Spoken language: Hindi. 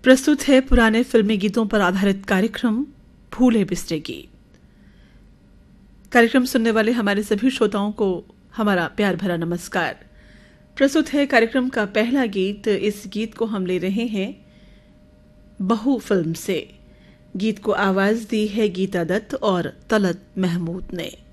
प्रस्तुत है पुराने फिल्मी गीतों पर आधारित कार्यक्रम भूले बिसरे गीत। कार्यक्रम सुनने वाले हमारे सभी श्रोताओं को हमारा प्यार भरा नमस्कार। प्रस्तुत है कार्यक्रम का पहला गीत। इस गीत को हम ले रहे हैं बहू फिल्म से। गीत को आवाज दी है गीता दत्त और तलत महमूद ने।